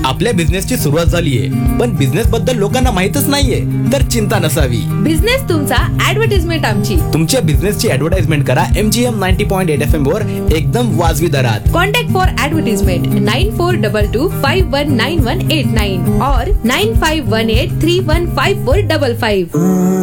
आपल्या बिझनेसची सुरुवात झालीये, पण बिझनेस बद्दल लोकांना माहितच नाहीये, तर चिंता नसावी. बिझनेस तुमचा, ऍडव्हर्टाइजमेंट आमची. तुमच्या बिझनेसची ऍडव्हर्टाइजमेंट करा MGM 90.8 FM वर एकदम वाजवी दरात. Contact for advertisement 9422519189 or 9518315455.